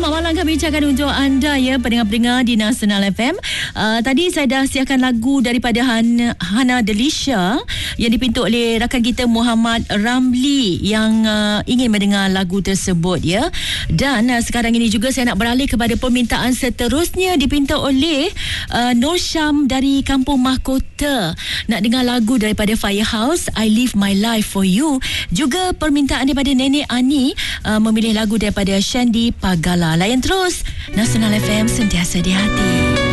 selamat malam kami ucapkan untuk anda ya, pendengar-pendengar di Nasional FM. Tadi saya dah siapkan lagu daripada Hana Delisha yang dipinta oleh rakan kita Muhammad Ramli yang ingin mendengar lagu tersebut ya. Dan sekarang ini juga saya nak beralih kepada permintaan seterusnya dipinta oleh Nur Syam dari Kampung Mahkota. Nak dengar lagu daripada Firehouse, I Live My Life For You. Juga permintaan daripada Nenek Ani memilih lagu daripada Shandy Pagala. Layan terus Nasional FM, sentiasa di hati.